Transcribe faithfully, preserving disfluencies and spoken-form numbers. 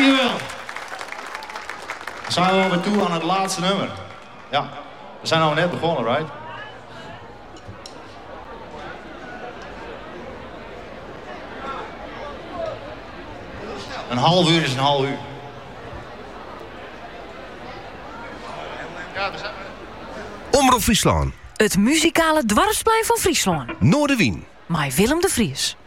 Dankjewel. We zijn alweer toe aan het laatste nummer. Ja, we zijn al net begonnen, right? Een half uur is een half uur. Omroep Friesland. Het muzikale dwarfsplein van Friesland. Noorderwien. Met Willem de Vries.